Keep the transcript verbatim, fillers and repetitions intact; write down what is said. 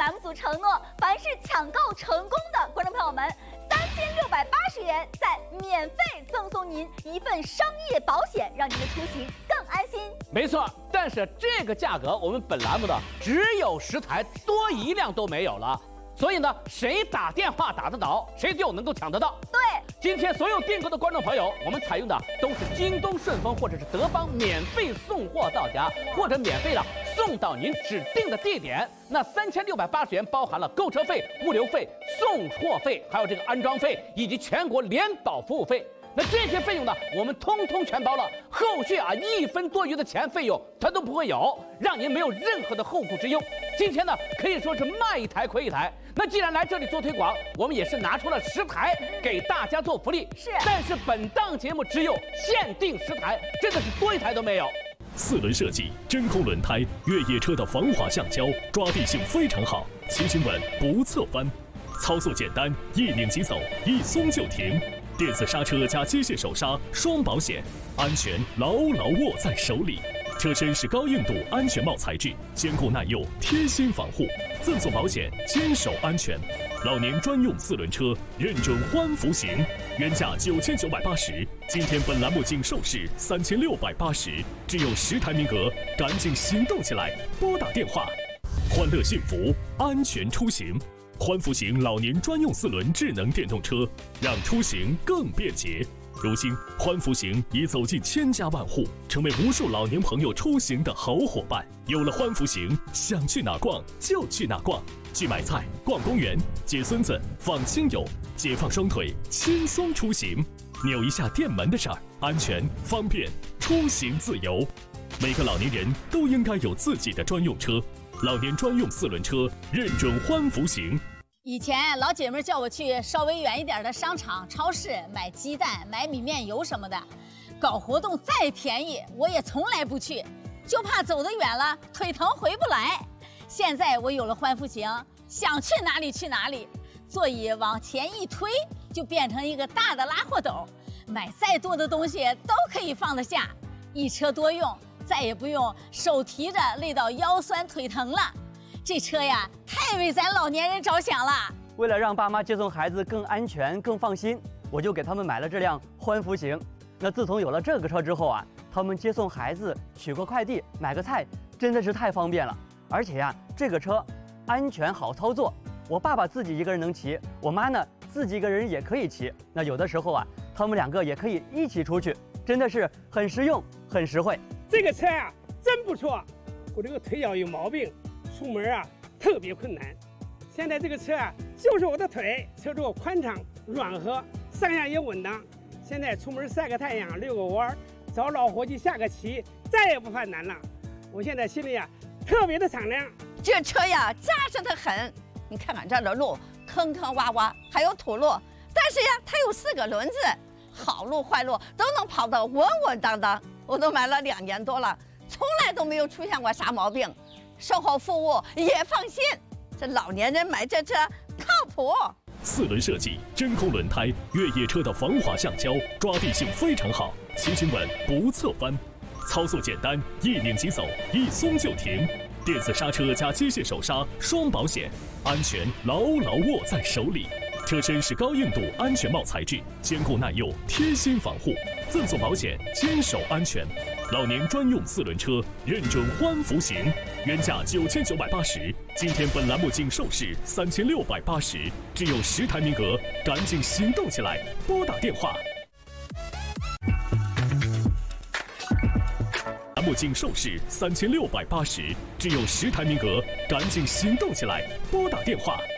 栏目组承诺，凡是抢购成功的观众朋友们，三千六百八十元再免费赠送您一份商业保险，让您的出行更安心。 没错，但是这个价格我们本栏目的只有十台，多一辆都没有了。所以呢，谁打电话打得到，谁就能够抢得到。 对， 今天所有订购的观众朋友，我们采用的都是京东顺丰或者是德邦免费送货到家，或者免费的送到您指定的地点。那三千六百八十元包含了购车费、物流费、送货费，还有这个安装费以及全国联保服务费。那这些费用呢，我们通通全包了，后续啊一分多余的钱费用它都不会有，让您没有任何的后顾之忧。今天呢，可以说是卖一台亏一台。那既然来这里做推广，我们也是拿出了十台给大家做福利。 是， 但是本档节目只有限定十台，真的是多一台都没有。 四轮设计，真空轮胎，越野车的防滑橡胶，抓地性非常好，骑行稳不侧翻，操作简单，一拧即走，一松就停。电子刹车加机械手刹，双保险，安全牢牢握在手里。车身是高硬度安全帽材质，坚固耐用，贴心防护，赠送保险，坚守安全。老年专用四轮车，认准欢福行，原价九千九百八十，今天本栏目仅售市三千六百八十，只有十台名额，赶紧行动起来，拨打电话。欢乐幸福，安全出行。欢福行老年专用四轮智能电动车，让出行更便捷。如今，欢福行已走进千家万户，成为无数老年朋友出行的好伙伴。有了欢福行，想去哪逛就去哪逛，去买菜、逛公园、接孙子、放亲友，解放双腿，轻松出行。扭一下电门的事儿，安全方便，出行自由。每个老年人都应该有自己的专用车。老年专用四轮车，认准欢福行。 以前老姐妹叫我去稍微远一点的商场、超市买鸡蛋、买米面油什么的，搞活动再便宜，我也从来不去，就怕走得远了腿疼回不来。现在我有了欢福行，想去哪里去哪里，座椅往前一推，就变成一个大的拉货斗，买再多的东西都可以放得下，一车多用。再也不用手提着累到腰酸腿疼了，这车呀太为咱老年人着想了。 为了让爸妈接送孩子更安全、更放心，我就给他们买了这辆欢福行。那自从有了这个车之后啊，他们接送孩子、取个快递、买个菜，真的是太方便了。而且呀，这个车安全好操作，我爸爸自己一个人能骑，我妈呢自己一个人也可以骑。那有的时候啊，他们两个也可以一起出去，真的是很实用、很实惠。 这个车啊，真不错。我这个腿脚有毛病，出门啊特别困难。现在这个车啊，就是我的腿，车座宽敞软和，上下也稳当。现在出门晒个太阳、遛个弯，找老伙计下个棋，再也不犯难了。我现在心里啊特别的敞亮。 这车呀扎实得很，你看看这儿的路坑坑洼洼，还有土路，但是呀它有四个轮子，好路坏路都能跑得稳稳当当。我都买了两年多了，从来都没有出现过啥毛病，售后服务也放心。这老年人买这车靠谱。 四轮设计，真空轮胎，越野车的防滑橡胶，抓地性非常好，骑行稳不侧翻，操作简单，一拧即走，一松就停。电子刹车加机械手刹，双保险，安全牢牢握在手里。车身是高硬度安全帽材质，坚固耐用，贴心防护，赠送保险，坚守安全。老年专用四轮车，认准欢福行，原价九千九百八十，今天本栏目仅售市三千六百八十，只有十台名额，赶紧行动起来，拨打电话。栏目仅售市三千六百八十，只有十台名额，赶紧行动起来，拨打电话。